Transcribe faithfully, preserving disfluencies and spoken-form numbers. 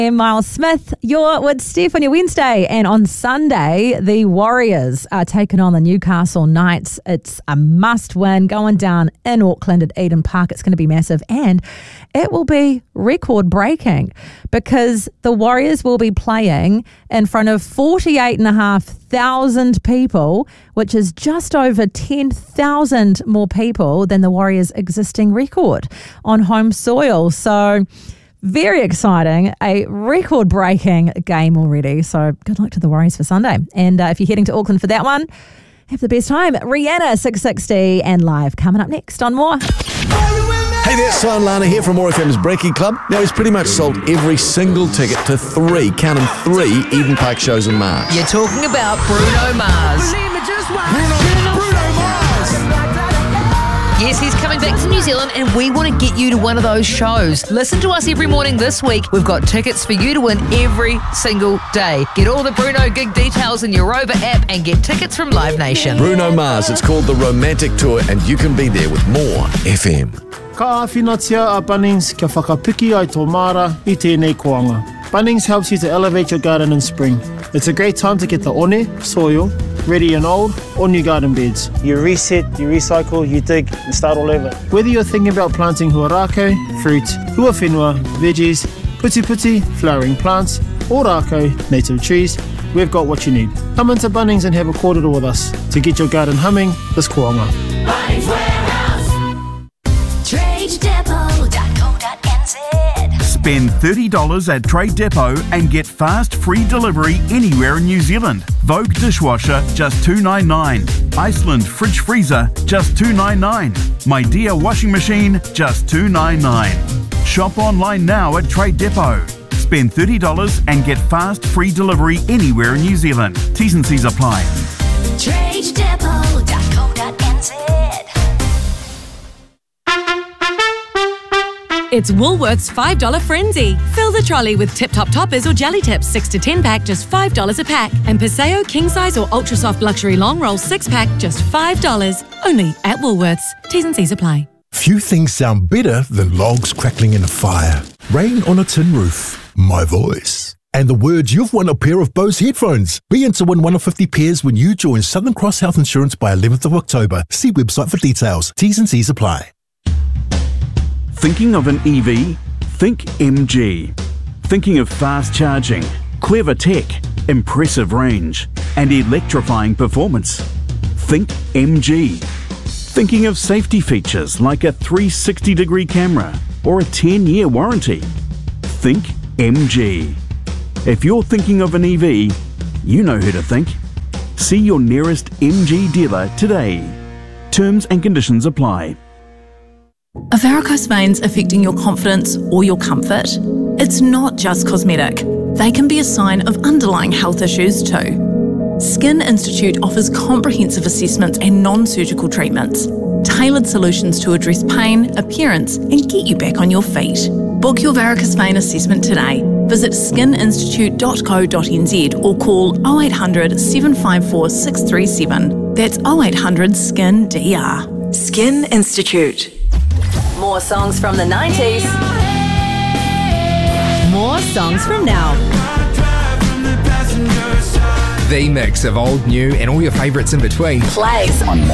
I'm Miles Smith. You're with Steph on your Wednesday. And on Sunday, the Warriors are taking on the Newcastle Knights. It's a must win going down in Auckland at Eden Park. It's going to be massive. And it will be record breaking because the Warriors will be playing in front of forty-eight thousand five hundred people, which is just over ten thousand more people than the Warriors' existing record on home soil. So very exciting, a record-breaking game already. So good luck to the Warriors for Sunday. And uh, if you're heading to Auckland for that one, have the best time. Rihanna, six sixty and live coming up next on More. Hey there, Sian Lana here from More F M's Breaking Club. Now, he's pretty much sold every single ticket to three, count them three, Eden Park shows in March. You're talking about Bruno Mars. Bruno, Bruno Mars! Yes, he's coming back to New Zealand and we want to get you to one of those shows. Listen to us every morning this week. We've got tickets for you to win every single day. Get all the Bruno gig details in your Rover app and get tickets from Live Nation. Bruno Mars, it's called the Romantic Tour, and you can be there with More F M. Ka awhinatia a Bunnings kia whakapiki ai tō mara I tēnei koanga. Bunnings helps you to elevate your garden in spring. It's a great time to get the one, soil, ready in old or new garden beds. You reset, you recycle, you dig and start all over. Whether you're thinking about planting huarako, fruit, huawhenua, veggies, puti puti, flowering plants, or rako, native trees, we've got what you need. Come into Bunnings and have a kōrero with us to get your garden humming this koanga. Bunnings Warehouse. Trade Depot dot co dot n z. Spend thirty dollars at Trade Depot and get fast free delivery anywhere in New Zealand. Vogue dishwasher, just two dollars ninety-nine. Iceland fridge freezer, just two dollars ninety-nine. My Dear washing machine, just two dollars ninety-nine. Shop online now at Trade Depot. Spend thirty dollars and get fast free delivery anywhere in New Zealand. T's and C's apply. Trade Depot dot co dot n z. It's Woolworths five dollar Frenzy. Fill the trolley with Tip Top Toppers or Jelly Tips six to ten pack, just five dollars a pack. And Paseo King Size or Ultra Soft Luxury Long Roll six pack, just five dollars. Only at Woolworths. T's and C's apply. Few things sound better than logs crackling in a fire, rain on a tin roof, my voice, and the words you've won a pair of Bose headphones. Be in to win one of fifty pairs when you join Southern Cross Health Insurance by eleventh of October. See website for details. T's and C's apply. Thinking of an E V? Think M G. Thinking of fast charging, clever tech, impressive range, and electrifying performance? Think M G. Thinking of safety features like a three sixty degree camera or a ten year warranty? Think M G. If you're thinking of an E V, you know who to think. See your nearest M G dealer today. Terms and conditions apply. Are varicose veins affecting your confidence or your comfort? It's not just cosmetic. They can be a sign of underlying health issues too. Skin Institute offers comprehensive assessments and non-surgical treatments, tailored solutions to address pain, appearance, and get you back on your feet. Book your varicose vein assessment today. Visit skin institute dot co dot n z or call oh eight hundred, seven five four, six three seven. That's oh eight hundred, S K I N D R. Skin Institute. More songs from the nineties. More songs from now. The mix of old, new, and all your favourites in between. Plays on